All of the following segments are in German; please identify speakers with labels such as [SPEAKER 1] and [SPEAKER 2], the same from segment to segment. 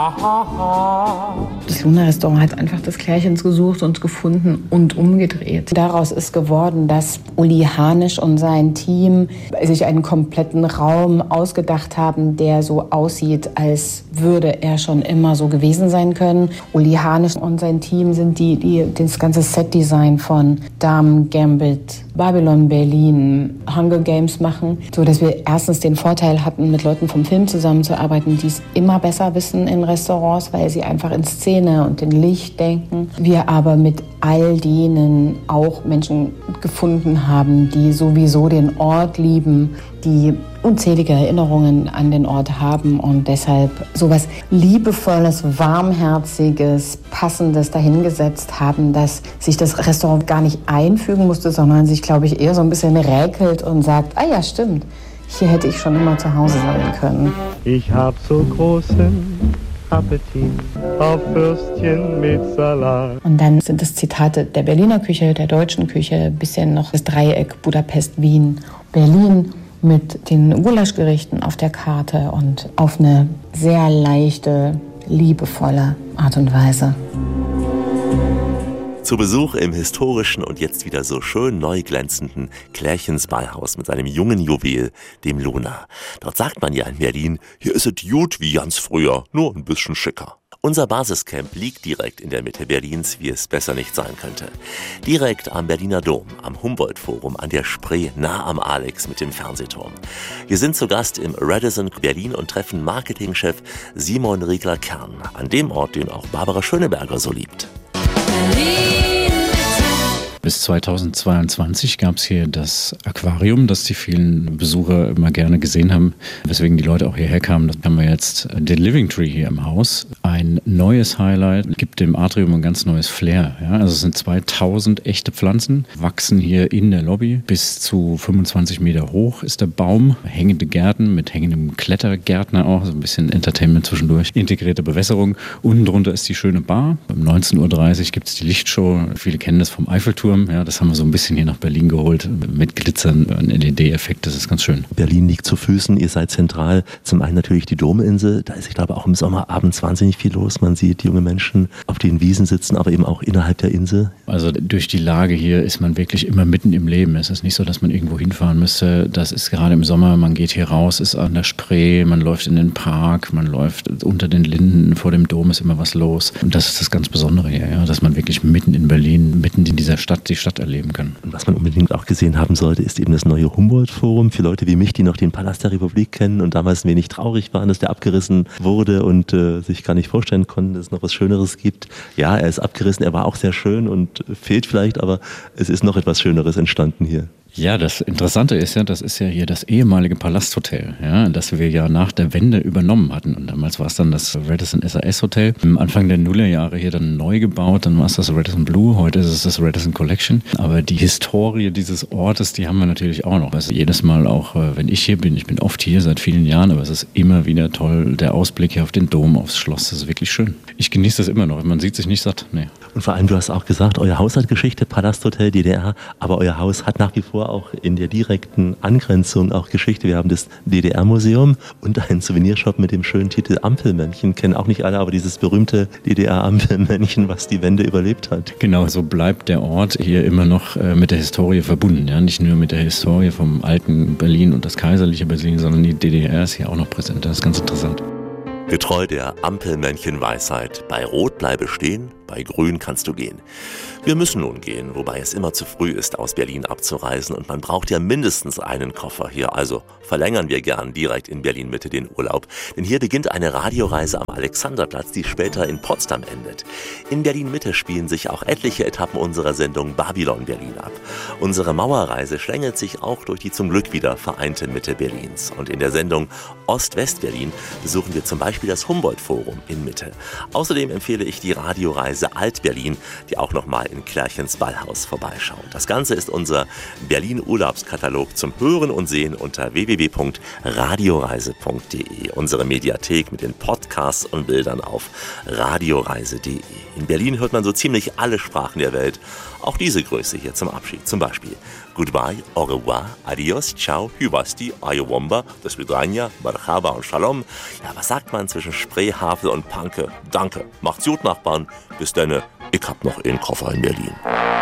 [SPEAKER 1] Das Luna-Restaurant hat einfach das Klärchens gesucht und gefunden und umgedreht. Daraus ist geworden, dass Uli Hanisch und sein Team sich einen kompletten Raum ausgedacht haben, der so aussieht, als würde er schon immer so gewesen sein können. Uli Hanisch und sein Team sind die das ganze Setdesign von Dame Gambit, Babylon Berlin, Hunger Games machen, so dass wir erstens den Vorteil hatten, mit Leuten vom Film zusammenzuarbeiten, die es immer besser wissen in Restaurants, weil sie einfach in Szene und in Licht denken. Wir aber mit all denen auch Menschen gefunden haben, die sowieso den Ort lieben, die unzählige Erinnerungen an den Ort haben und deshalb sowas Liebevolles, Warmherziges, Passendes dahingesetzt haben, dass sich das Restaurant gar nicht einfügen musste, sondern sich, glaube ich, eher so ein bisschen räkelt und sagt, ah ja, stimmt, hier hätte ich schon immer zu Hause sein können.
[SPEAKER 2] Ich hab so großen Appetit auf Würstchen mit Salat.
[SPEAKER 1] Und dann sind es Zitate der Berliner Küche, der deutschen Küche, ein bisschen noch das Dreieck Budapest, Wien, Berlin mit den Gulaschgerichten auf der Karte und auf eine sehr leichte, liebevolle Art und Weise.
[SPEAKER 3] Zu Besuch im historischen und jetzt wieder so schön neu glänzenden Klärchens Beihaus mit seinem jungen Juwel, dem Luna. Dort sagt man ja in Berlin, hier ist es gut wie ganz früher, nur ein bisschen schicker. Unser Basiscamp liegt direkt in der Mitte Berlins, wie es besser nicht sein könnte. Direkt am Berliner Dom, am Humboldt-Forum, an der Spree, nah am Alex mit dem Fernsehturm. Wir sind zu Gast im Radisson Berlin und treffen Marketingchef Simon Riegler-Kern, an dem Ort, den auch Barbara Schöneberger so liebt.
[SPEAKER 4] Bis 2022 gab es hier das Aquarium, das die vielen Besucher immer gerne gesehen haben, weswegen die Leute auch hierher kamen. Das haben wir jetzt den Living Tree hier im Haus. Ein neues Highlight, gibt dem Atrium ein ganz neues Flair. Ja, also es sind 2000 echte Pflanzen, wachsen hier in der Lobby. Bis zu 25 Meter hoch ist der Baum. Hängende Gärten mit hängendem Klettergärtner auch, so ein bisschen Entertainment zwischendurch. Integrierte Bewässerung. Unten drunter ist die schöne Bar. Um 19.30 Uhr gibt es die Lichtshow. Viele kennen das vom Eiffelturm. Ja, das haben wir so ein bisschen hier nach Berlin geholt, mit Glitzern, ein LED-Effekt, das ist ganz schön.
[SPEAKER 5] Berlin liegt zu Füßen, ihr seid zentral. Zum einen natürlich die Dominsel, da ist, ich glaube, auch im Sommer abends wahnsinnig viel los. Man sieht junge Menschen auf den Wiesen sitzen, aber eben auch innerhalb der Insel.
[SPEAKER 4] Also durch die Lage hier ist man wirklich immer mitten im Leben. Es ist nicht so, dass man irgendwo hinfahren müsste. Das ist gerade im Sommer, man geht hier raus, ist an der Spree, man läuft in den Park, man läuft unter den Linden, vor dem Dom ist immer was los. Und das ist das ganz Besondere hier, ja, dass man wirklich mitten in Berlin, mitten in dieser Stadt, die Stadt erleben kann.
[SPEAKER 5] Und was man unbedingt auch gesehen haben sollte, ist eben das neue Humboldt-Forum. Für Leute wie mich, die noch den Palast der Republik kennen und damals ein wenig traurig waren, dass der abgerissen wurde und sich gar nicht vorstellen konnten, dass es noch was Schöneres gibt. Ja, er ist abgerissen, er war auch sehr schön und fehlt vielleicht, aber es ist noch etwas Schöneres entstanden hier.
[SPEAKER 4] Ja, das Interessante ist ja, das ist ja hier das ehemalige Palasthotel, ja, das wir ja nach der Wende übernommen hatten. Und damals war es dann das Radisson SAS Hotel. Am Anfang der Nullerjahre hier dann neu gebaut, dann war es das Radisson Blu, heute ist es das Radisson Collection. Aber die Historie dieses Ortes, die haben wir natürlich auch noch. Also jedes Mal auch, wenn ich hier bin, ich bin oft hier seit vielen Jahren, aber es ist immer wieder toll, der Ausblick hier auf den Dom, aufs Schloss, das ist wirklich schön. Ich genieße das immer noch, man sieht sich nicht satt, nee.
[SPEAKER 5] Und vor allem, du hast auch gesagt, euer Haus hat Geschichte, Palasthotel, DDR, aber euer Haus hat nach wie vor auch in der direkten Angrenzung auch Geschichte. Wir haben das DDR-Museum und einen Souvenirshop mit dem schönen Titel Ampelmännchen. Kennen auch nicht alle, aber dieses berühmte DDR-Ampelmännchen, was die Wende überlebt hat.
[SPEAKER 4] Genau, so bleibt der Ort hier immer noch mit der Historie verbunden. Ja? Nicht nur mit der Historie vom alten Berlin und das kaiserliche Berlin, sondern die DDR ist hier auch noch präsent. Das ist ganz interessant.
[SPEAKER 3] Getreu der Ampelmännchen-Weisheit, bei Rot bleibe stehen, bei Grün kannst du gehen. Wir müssen nun gehen, wobei es immer zu früh ist, aus Berlin abzureisen und man braucht ja mindestens einen Koffer hier. Also verlängern wir gern direkt in Berlin-Mitte den Urlaub, denn hier beginnt eine Radioreise am Alexanderplatz, die später in Potsdam endet. In Berlin-Mitte spielen sich auch etliche Etappen unserer Sendung Babylon Berlin ab. Unsere Mauerreise schlängelt sich auch durch die zum Glück wieder vereinte Mitte Berlins. Und in der Sendung Ost-West Berlin besuchen wir zum Beispiel das Humboldt-Forum in Mitte. Außerdem empfehle ich die Radioreise Reise Alt-Berlin, die auch nochmal in Klärchens Ballhaus vorbeischaut. Das Ganze ist unser Berlin-Urlaubskatalog zum Hören und Sehen unter www.radioreise.de. Unsere Mediathek mit den Podcasts und Bildern auf radioreise.de. In Berlin hört man so ziemlich alle Sprachen der Welt. Auch diese Grüße hier zum Abschied. Zum Beispiel Goodbye, au revoir, adios, ciao, hyvasti, ayowomba, do svidania, marhaba und shalom. Ja, was sagt man zwischen Spree, Havel und Panke? Danke, macht's gut, Nachbarn. Bis denne, ich hab noch einen Koffer in Berlin.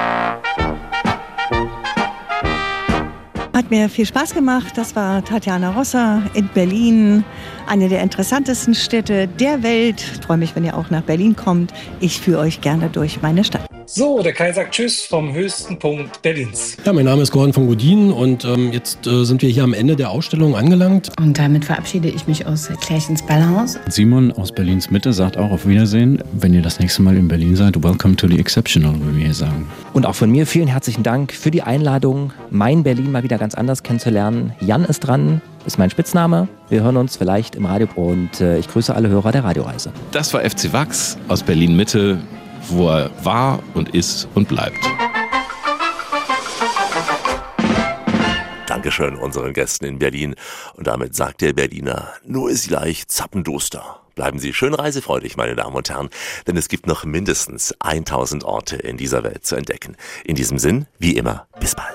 [SPEAKER 6] Hat mir viel Spaß gemacht. Das war Tatjana Rosser in Berlin. Eine der interessantesten Städte der Welt. Ich freue mich, wenn ihr auch nach Berlin kommt. Ich führe euch gerne durch meine Stadt.
[SPEAKER 7] So, der Kai sagt Tschüss vom höchsten Punkt Berlins.
[SPEAKER 8] Ja, mein Name ist Gordon von Godin und jetzt sind wir hier am Ende der Ausstellung angelangt.
[SPEAKER 1] Und damit verabschiede ich mich aus Klärchens Ballhaus.
[SPEAKER 4] Simon aus Berlins Mitte sagt auch auf Wiedersehen. Wenn ihr das nächste Mal in Berlin seid, welcome to the exceptional, wie wir hier sagen.
[SPEAKER 9] Und auch von mir vielen herzlichen Dank für die Einladung, mein Berlin mal wieder ganz anders kennenzulernen. Jan ist dran, ist mein Spitzname. Wir hören uns vielleicht im Radio und ich grüße alle Hörer der Radioreise.
[SPEAKER 10] Das war FC Wachs aus Berlin Mitte, wo er war und ist und bleibt.
[SPEAKER 3] Dankeschön unseren Gästen in Berlin. Und damit sagt der Berliner, nur ist leicht zappenduster. Bleiben Sie schön reisefreudig, meine Damen und Herren, denn es gibt noch mindestens 1000 Orte in dieser Welt zu entdecken. In diesem Sinn, wie immer, bis bald.